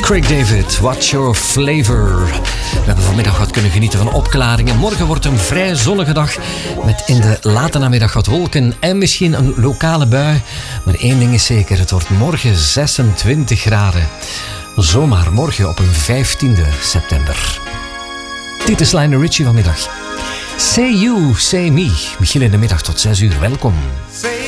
Craig David, What's Your Flavor? We hebben vanmiddag wat kunnen genieten van opklaringen. Morgen wordt een vrij zonnige dag met in de late namiddag wat wolken en misschien een lokale bui. Maar één ding is zeker, het wordt morgen 26 graden. Zomaar morgen op een 15e september. Dit is Lionel Richie vanmiddag. Say You, Say Me. Begin in de middag tot 6 uur. Welkom. Say